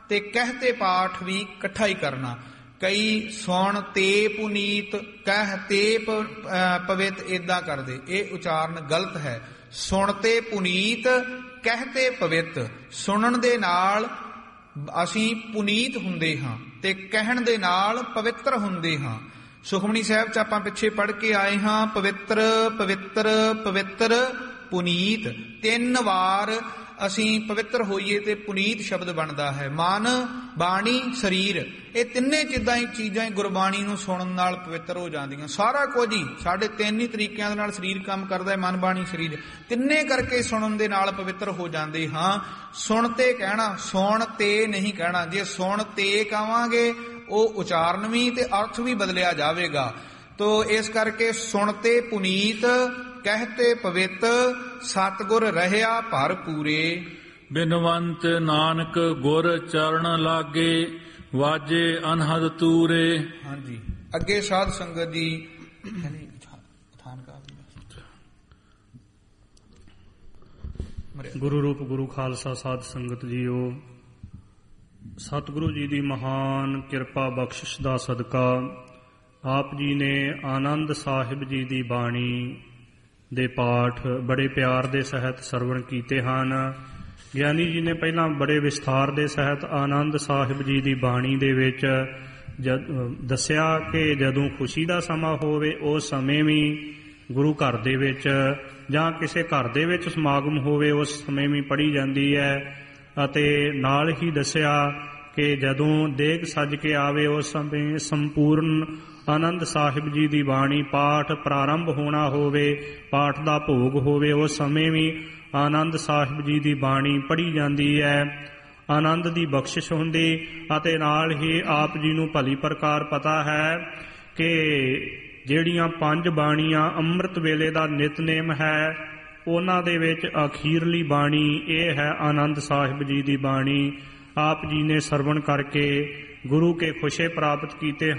ਤੇ ਕਹਿਤੇ ਪਾਠ ਵੀ ਇਕੱਠਾ ਹੀ ਕਰਨਾ। ਕਈ ਸੁਣ ਤੇ ਪੁਨੀਤ, ਕਹਿ ਤੇ ਪਵਿੱਤ ਏਦਾਂ ਕਰਦੇ, ਇਹ ਉਚਾਰਨ ਗਲਤ ਹੈ। ਸੁਣ ਤੇ ਪੁਨੀਤ, ਕਹਿ ਤੇ ਪਵਿੱਤ। ਸੁਣਨ ਦੇ ਨਾਲ ਅਸੀਂ ਪੁਨੀਤ ਹੁੰਦੇ ਹਾਂ ਤੇ ਕਹਿਣ ਦੇ ਨਾਲ ਪਵਿੱਤਰ ਹੁੰਦੇ ਹਾਂ। ਸੁਖਮਨੀ ਸਾਹਿਬ 'ਚ ਆਪਾਂ ਪਿੱਛੇ ਪੜ੍ਹ ਕੇ ਆਏ ਹਾਂ, ਪਵਿੱਤਰ ਪਵਿੱਤਰ ਪਵਿੱਤਰ ਪੁਨੀਤ। 3 ਵਾਰ ਅਸੀਂ ਪਵਿੱਤਰ ਹੋਈਏ ਤੇ ਪੁਨੀਤ ਸ਼ਬਦ ਬਣਦਾ ਹੈ। ਮਨ, ਬਾਣੀ, ਸਰੀਰ, ਇਹ ਤਿੰਨੇ ਚੀਜ਼ਾਂ ਹੀ ਗੁਰਬਾਣੀ ਨੂੰ ਸੁਣਨ ਨਾਲ ਪਵਿੱਤਰ ਹੋ ਜਾਂਦੀਆਂ। ਸਾਰਾ ਕੁਝ ਹੀ ਸਾਡੇ 3 ਹੀ ਤਰੀਕਿਆਂ ਦੇ ਨਾਲ ਸਰੀਰ ਕੰਮ ਕਰਦਾ ਹੈ, ਮਨ, ਬਾਣੀ, ਸਰੀਰ। ਤਿੰਨੇ ਕਰਕੇ ਸੁਣਨ ਦੇ ਨਾਲ ਪਵਿੱਤਰ ਹੋ ਜਾਂਦੇ ਹਾਂ। ਸੁਣ ਤੇ ਕਹਿਣਾ, ਸੁਣ ਤੇ ਨਹੀਂ ਕਹਿਣਾ। ਜੇ ਸੁਣ ਤੇ ਕਹਾਂਗੇ ਉਹ ਉਚਾਰਨ ਵੀ ਤੇ ਅਰਥ ਵੀ ਬਦਲਿਆ ਜਾਵੇਗਾ। ਤੋ ਇਸ ਕਰਕੇ ਸੁਣ ਤੇ ਪੁਨੀਤ, ਕਹਿਤੇ ਪਵਿੱਤ, ਸਤਿਗੁਰ ਰਹਿਆ ਭਰ ਪੂਰੇ। ਬਿਨਵੰਤ ਨਾਨਕ ਗੁਰ ਚਰਨ ਲਾਗੇ, ਵਾਜੇ ਅਨਹਦ ਤੂਰੇ। ਹਾਂਜੀ, ਅੱਗੇ ਸਾਧ ਸੰਗਤ ਜੀ ਗੁਰੂ ਰੂਪ ਗੁਰੂ ਖਾਲਸਾ ਸਾਧ ਸੰਗਤ ਜੀਓ, ਸਤਿਗੁਰੂ ਜੀ ਦੀ ਮਹਾਨ ਕਿਰਪਾ ਬਖਸ਼ਿਸ਼ ਦਾ ਸਦਕਾ ਆਪ ਜੀ ਨੇ ਆਨੰਦ ਸਾਹਿਬ ਜੀ ਦੀ ਬਾਣੀ ਦੇ ਪਾਠ ਬੜੇ ਪਿਆਰ ਦੇ ਸਹਿਤ ਸਰਵਣ ਕੀਤੇ ਹਨ। ਗਿਆਨੀ ਜੀ ਨੇ ਪਹਿਲਾਂ ਬੜੇ ਵਿਸਥਾਰ ਦੇ ਸਹਿਤ ਆਨੰਦ ਸਾਹਿਬ ਜੀ ਦੀ ਬਾਣੀ ਦੇ ਵਿੱਚ ਦੱਸਿਆ ਕਿ ਜਦੋਂ ਖੁਸ਼ੀ ਦਾ ਸਮਾਂ ਹੋਵੇ ਉਸ ਸਮੇਂ ਵੀ ਗੁਰੂ ਘਰ ਦੇ ਵਿੱਚ ਜਾਂ ਕਿਸੇ ਘਰ ਦੇ ਵਿੱਚ ਸਮਾਗਮ ਹੋਵੇ ਉਸ ਸਮੇਂ ਵੀ ਪੜ੍ਹੀ ਜਾਂਦੀ ਹੈ। ਅਤੇ ਨਾਲ ਹੀ ਦੱਸਿਆ ਕਿ ਜਦੋਂ ਦੇਗ ਸੱਜ ਕੇ ਆਵੇ ਉਸ ਸਮੇਂ ਸੰਪੂਰਨ ਆਨੰਦ ਸਾਹਿਬ ਜੀ ਦੀ ਬਾਣੀ ਪਾਠ ਪ੍ਰਾਰੰਭ ਹੋਣਾ ਹੋਵੇ, ਪਾਠ ਦਾ ਭੋਗ ਹੋਵੇ, ਉਸ ਸਮੇਂ ਵੀ ਆਨੰਦ ਸਾਹਿਬ ਜੀ ਦੀ ਬਾਣੀ ਪੜ੍ਹੀ ਜਾਂਦੀ ਹੈ। ਆਨੰਦ ਦੀ ਬਖਸ਼ਿਸ਼ ਹੁੰਦੀ ਅਤੇ ਨਾਲ ਹੀ ਆਪ ਜੀ ਨੂੰ ਭਲੀ ਪ੍ਰਕਾਰ ਪਤਾ ਹੈ ਕਿ ਜਿਹੜੀਆਂ 5 ਬਾਣੀਆਂ ਅੰਮ੍ਰਿਤ ਵੇਲੇ ਦਾ ਨਿਤਨੇਮ ਹੈ ਉਹਨਾਂ ਦੇ ਵਿੱਚ ਅਖੀਰਲੀ ਬਾਣੀ ਇਹ ਹੈ ਆਨੰਦ ਸਾਹਿਬ ਜੀ ਦੀ ਬਾਣੀ। ਆਪ ਜੀ ਨੇ ਸਰਵਣ ਕਰਕੇ ਗੁਰੂ ਕੇ ਖੁਸ਼ੇ ਪ੍ਰਾਪਤ ਕੀਤੇ